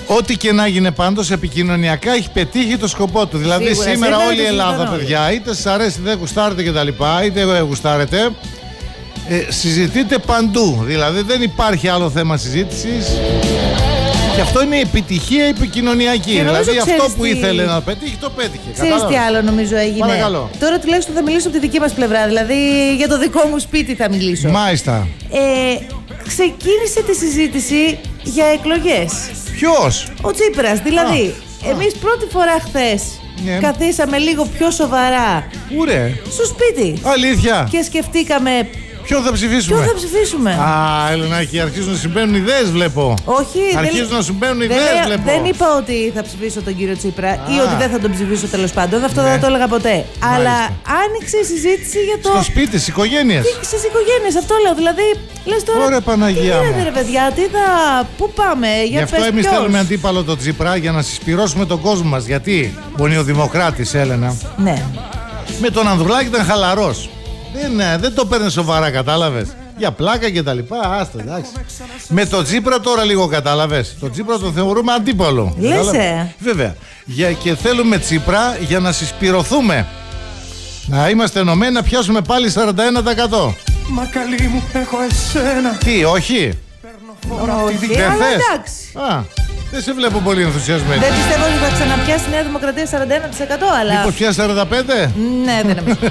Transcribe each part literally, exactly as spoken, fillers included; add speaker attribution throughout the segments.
Speaker 1: ό,τι και να γίνει πάντως επικοινωνιακά έχει πετύχει το σκοπό του. Δηλαδή
Speaker 2: Σίγουρα,
Speaker 1: σήμερα
Speaker 2: σήμερα
Speaker 1: όλη η Ελλάδα,
Speaker 2: όλοι.
Speaker 1: παιδιά, είτε σας αρέσει, είτε γουστάρετε κτλ., είτε γουστάρετε, ε, συζητείτε παντού. Δηλαδή δεν υπάρχει άλλο θέμα συζήτησης. Και αυτό είναι η επιτυχία επικοινωνιακή. Δηλαδή αυτό που τι... ήθελε να πετύχει, το πέτυχε.
Speaker 2: Ξέρεις τι άλλο νομίζω έγινε?
Speaker 1: Παρακαλώ.
Speaker 2: Τώρα τουλάχιστον θα μιλήσω από τη δική μας πλευρά. Δηλαδή για το δικό μου σπίτι θα μιλήσω.
Speaker 1: Μάλιστα.
Speaker 2: Ε, ξεκίνησε τη συζήτηση για εκλογές.
Speaker 1: Ποιος?
Speaker 2: Ο Τσίπρας. Δηλαδή, α, εμείς α. πρώτη φορά χθες ναι. καθίσαμε λίγο πιο σοβαρά.
Speaker 1: Ουρε.
Speaker 2: Στο σπίτι.
Speaker 1: Αλήθεια.
Speaker 2: Και σκεφτήκαμε.
Speaker 1: Ποιον θα ψηφίσουμε?
Speaker 2: Ποιον θα ψηφίσουμε?
Speaker 1: Α, Ελενάκη, αρχίζουν να συμβαίνουν ιδέες, βλέπω.
Speaker 2: Όχι,
Speaker 1: αρχίζουν
Speaker 2: δεν...
Speaker 1: να συμβαίνουν ιδέες,
Speaker 2: δεν...
Speaker 1: βλέπω.
Speaker 2: Δεν είπα ότι θα ψηφίσω τον κύριο Τσίπρα
Speaker 1: α.
Speaker 2: ή ότι δεν θα τον ψηφίσω τέλος πάντων. Αυτό
Speaker 1: ναι.
Speaker 2: δεν το έλεγα ποτέ. Μάλιστα. Αλλά άνοιξε η συζήτηση για το.
Speaker 1: Στο σπίτι, στις οικογένειες.
Speaker 2: Στις οικογένειες, αυτό λέω. Δηλαδή, λες τώρα.
Speaker 1: Ωραία, Παναγία.
Speaker 2: Τι γίνεται, ρε παιδιά, τι θα. Πού πάμε, για
Speaker 1: Γι' αυτό εμείς
Speaker 2: ποιος.
Speaker 1: θέλουμε αντίπαλο τον Τσίπρα για να συσπυρώσουμε τον κόσμο μας. Γιατί ο νεοδημοκράτης, Έλενα.
Speaker 2: Ναι.
Speaker 1: Με τον Ανδρουλάκη ήταν χαλαρός. Δεν, δεν το παίρνει σοβαρά, κατάλαβες. Για πλάκα και τα λοιπά, άστα, εντάξει. Με τον Τσίπρα τώρα λίγο κατάλαβες. Το Τσίπρα το θεωρούμε αντίπαλο.
Speaker 2: Λες, ε.
Speaker 1: Βέβαια. Για, και θέλουμε Τσίπρα για να συσπυρωθούμε. Να είμαστε ενωμένοι, να πιάσουμε πάλι σαράντα ένα τοις εκατό.
Speaker 3: Μα καλή μου, έχω εσένα.
Speaker 1: Τι, όχι?
Speaker 2: Όχι,
Speaker 1: δεν
Speaker 2: αλλά
Speaker 1: θες?
Speaker 2: εντάξει.
Speaker 1: Α, δεν σε βλέπω πολύ ενθουσιασμένη.
Speaker 2: Δεν πιστεύω ότι θα ξαναπιάσει η Νέα Δημοκρατία σαράντα ένα τοις εκατό, αλλά.
Speaker 1: Μήπως πιάσει σαράντα πέντε τοις εκατό?
Speaker 2: Ναι, δεν νομίζω.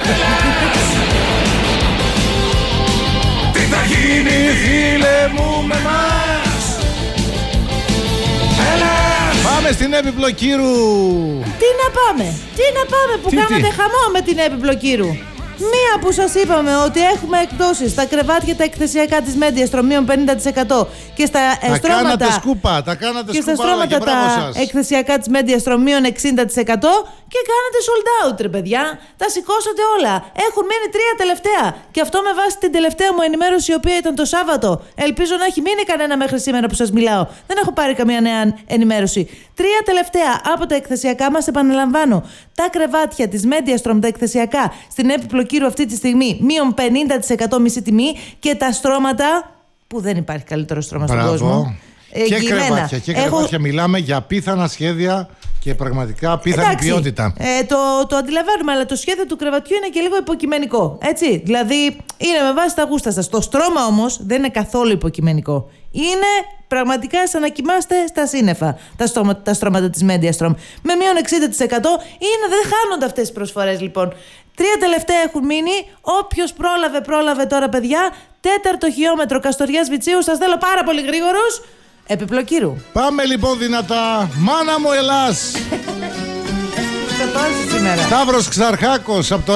Speaker 3: Τι θα γίνει, φίλε μου, με μας? Έλα!
Speaker 1: Πάμε στην Έπιπλο Κύρου.
Speaker 2: Τι να πάμε, τι να πάμε που
Speaker 1: Τι,
Speaker 2: κάνατε
Speaker 1: τι?
Speaker 2: χαμό με την Έπιπλο Κύρου. Μία που σας είπαμε ότι έχουμε εκπτώσεις στα κρεβάτια τα εκθεσιακά της Mediastrom μείον πενήντα τοις εκατό και στα
Speaker 1: Τα
Speaker 2: στρώματα,
Speaker 1: κάνατε σκούπα, τα κάνατε
Speaker 2: και στα
Speaker 1: σκούπα όλα,
Speaker 2: στρώματα
Speaker 1: και μπράβο
Speaker 2: τα
Speaker 1: σας.
Speaker 2: εκθεσιακά της Mediastrom μείον εξήντα τοις εκατό και κάνατε sold out, ρε παιδιά. Τα σηκώσατε όλα. Έχουν μείνει τρία τελευταία. Και αυτό με βάση την τελευταία μου ενημέρωση, η οποία ήταν το Σάββατο. Ελπίζω να έχει μείνει κανένα μέχρι σήμερα που σας μιλάω. Δεν έχω πάρει καμία νέα ενημέρωση. Τρία τελευταία από τα εκθεσιακά μας, επαναλαμβάνω. Τα κρεβάτια της Mediastrom, τα εκθεσιακά, στην Έπιπλο Κύρου αυτή τη στιγμή, μείον πενήντα τοις εκατό μισή τιμή. Και τα στρώματα, που δεν υπάρχει καλύτερο στρώμα στον κόσμο.
Speaker 1: Και
Speaker 2: εγγυημένα.
Speaker 1: κρεβάτια, και
Speaker 2: Έχω...
Speaker 1: κρεβάτια. Μιλάμε για απίθανα σχέδια και πραγματικά απίθανη
Speaker 2: Εντάξει,
Speaker 1: ποιότητα.
Speaker 2: Ε, το, το αντιλαμβάνουμε, αλλά το σχέδιο του κρεβατιού είναι και λίγο υποκειμενικό. Έτσι. Δηλαδή είναι με βάση τα γούστα σας. Το στρώμα όμως δεν είναι καθόλου υποκειμενικό. Είναι πραγματικά σαν να κοιμάστε στα σύννεφα τα, στρώμα, τα στρώματα της Mediastrom. Με μείον εξήντα τοις εκατό είναι, δεν χάνονται αυτές τις προσφορές λοιπόν. Τρία τελευταία έχουν μείνει. Όποιος πρόλαβε, πρόλαβε τώρα, παιδιά. Τέταρτο χιλιόμετρο Καστοριάς Βιτσίου. Σας θέλω πάρα πολύ γρήγορους. Έπιπλο Κύρου.
Speaker 1: Πάμε λοιπόν δυνατά. Μάνα μου, Ελλάς.
Speaker 2: Σταύρος
Speaker 1: Ξαρχάκος από το